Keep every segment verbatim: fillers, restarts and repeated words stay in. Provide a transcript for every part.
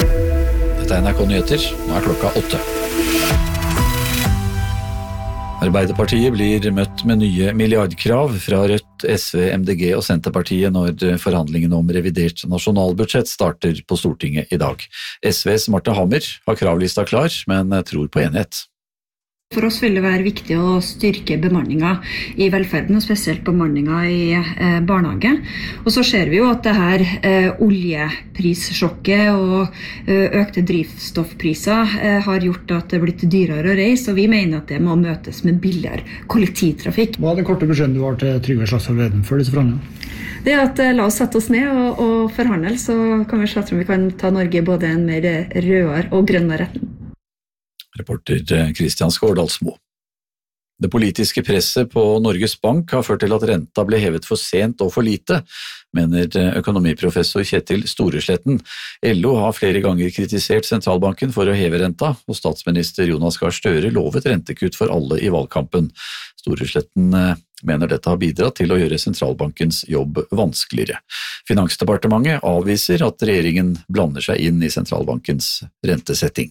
Dette er N R K Nyheter, nå er klokka åtte. Arbeiderpartiet blir møtt med nye milliardkrav fra Rødt, S V, M D G og Senterpartiet når forhandlingene om revidert nasjonalbudsjett starter på Stortinget i dag. S Vs Marte Hammer har kravlista klar, men tror på enighet. For oss vil det være viktig å styrke bemanningen i velferden, og spesielt bemanningen i eh, barnehage. Og så ser vi jo at det her eh, oljeprissjokket og eh, økte drivstoffpriser eh, har gjort at det er blitt dyrere å reise, og vi mener at det må møtes med billigere kollektivtrafikk. Hva er den korte beskjeden du har til Trygve Slagsvold Vedum før disse forhandlingene? Det er at eh, la oss sette oss ned og, og forhandle, så kan vi se om vi kan ta Norge både en mer rødere og grønnere retning. Reporter Kristian Skårdalsmo. Det politiske presset på Norges Bank har ført til at renta ble hevet for sent og for lite, mener økonomiprofessor Kjetil Storesletten. L O har flere ganger kritisert sentralbanken for å heve renta, og statsminister Jonas Gahr Støre lovet rentekutt for alle i valgkampen. Storesletten mener dette har bidratt til å gjøre sentralbankens jobb vanskeligere. Finansdepartementet avviser at regjeringen blander seg inn i sentralbankens rentesetting.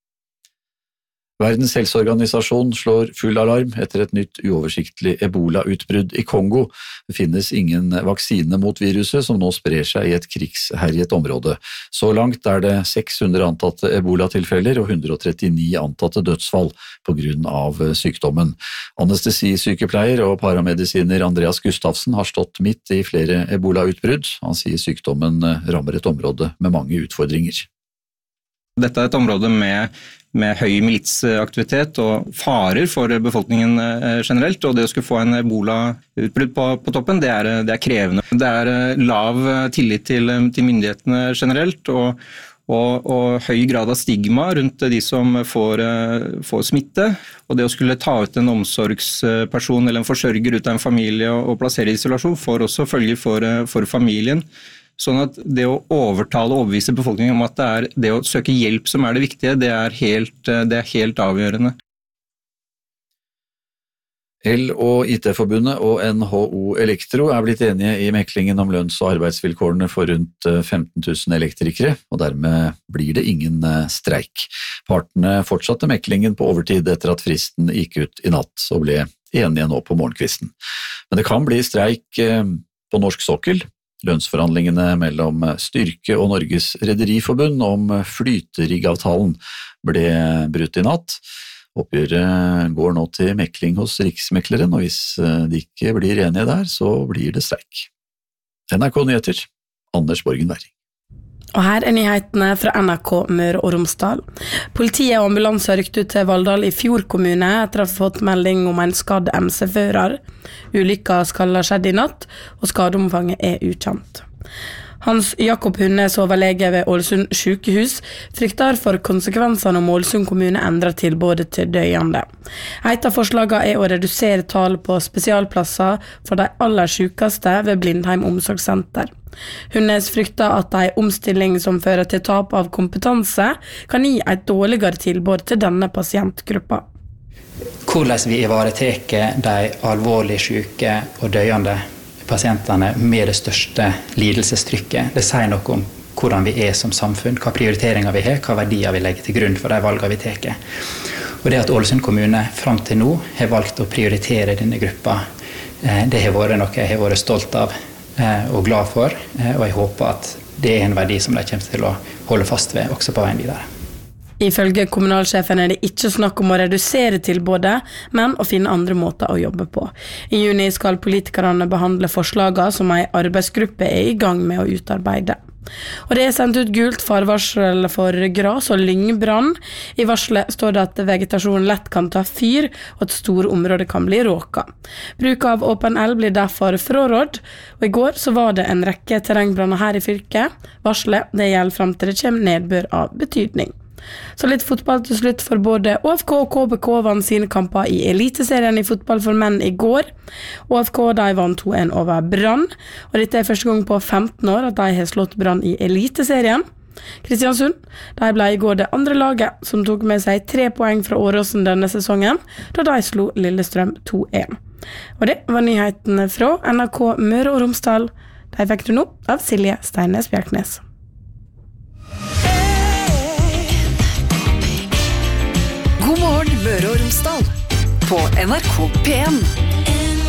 Verdens helseorganisasjon slår full alarm etter et nytt uoversiktlig ebola-utbrudd i Kongo. Det finnes ingen vaksine mot viruset som nå sprer seg i et krigsherjet område. Så langt er det seks hundre antatte ebola-tilfeller og hundre og trettini antatte dødsfall på grunn av sykdommen. Anestesisykepleier og paramedisiner Andreas Gustavsen har stått midt i flere ebola-utbrudd. Han sier sykdommen rammer et område med mange utfordringer. Dette er et område med, med høy militsaktivitet og farer for befolkningen generelt, og det å skulle få en ebola-utbrudd på, på toppen, det er, det er krevende. Det er lav tillit til, til myndighetene generelt, og, og, og høy grad av stigma rundt de som får, får smitte, og det å skulle ta ut en omsorgsperson eller en forsørger ut av en familie og, og plassere i isolasjon får også følge for, for familien. Sånn at det å overtale og overbevise befolkningen om at det er det å søke hjelp som er det viktige, det er helt, det er helt avgjørende. El- og I T-forbundet og N H O Elektro er blitt enige i meklingen om lønns- og arbeidsvilkårene for rundt femten tusen elektrikere, og dermed blir det ingen streik. Partene fortsatte meklingen på overtid etter at fristen gikk ut i natt, og ble enige nå på morgenkvisten. Men det kan bli streik på norsk sokkel. Lønnsforhandlingene mellom Styrke og Norges Rederiforbund om flyteriggavtalen ble brutt i natt. Oppgjøret går nå til mekling hos Riksmekleren, og hvis de ikke blir enige der, så blir det streik. N R K Nyheter, Anders Borgen Werring. Og her er nyhetene fra N R K Møre og Romsdal. Politiet og ambulanse har rykt ut til Valldal i Fjord kommune etter å ha fått melding om en skadd M C-fører. Ulykka skal ha skjedd i natt, og skadeomfanget er ukjent. Hans Jakob Hunnes, overlege ved Ålesund sykehus, frykter for konsekvensene om Ålesund kommune endrer tilbudet til døyende. Et av forslagene er å redusere tallet på spesialplasser for de aller sykeste ved Blindheim omsorgssenter. Hunnes frykter at en omstilling som fører til tap av kompetanse kan gi et dårligere tilbud til denne pasientgruppa. Hvordan vi ivaretar de alvorlig syke og døyende pasientene med det største lidelsestrykket, det sier noe om hvordan vi er som samfunn, hva prioriteringer vi har, hva verdier vi legger til grunn for de valgene vi tar. Og det at Ålesund kommune frem til nå har valgt å prioritere denne gruppa, det har vært noe jeg har vært stolt av og glad for, og jeg håper at det er en verdi som de kommer til å holde fast ved også på veien videre. Ifølge kommunalsjefen er det ikke snakk om å redusere tilbudet, men å finne andre måter å jobbe på. I juni skal politikerne behandle forslagene som en arbeidsgruppe er i gang med å utarbeide. Og det er sendt ut gult farvarsel for gras og lyngbrann. I varselet står det at vegetasjonen lett kan ta fyr, og at store områder kan bli råka. Bruk av åpen eld blir derfor frarådd, og i går så var det en rekke terrengbranner her i fylket. Varselet det gjelder frem til det kommer nedbør av betydning. Så litt fotball til slutt, for både Å F K og K B K vant sine kamper i eliteserien i fotball for menn i går. Å F K de vant to en over Brann, og dette er første gang på femten år at de har slått Brann i eliteserien. Kristiansund de ble i går det andre laget som tok med seg tre poeng fra Åråsen denne sesongen, da de slo Lillestrøm to en. Og det var nyhetene fra N R K Møre og Romsdal. De fikk du nå av Silje Steines Bjerknes. God morgen Møre og Romsdal på N R K P en.